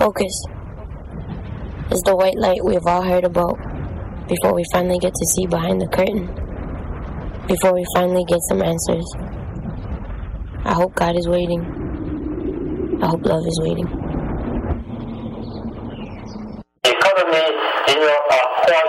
Focus is the white light we've all heard about before we finally get to see behind the curtain, before we finally get some answers. I hope God is waiting. I hope love is waiting. Economy in your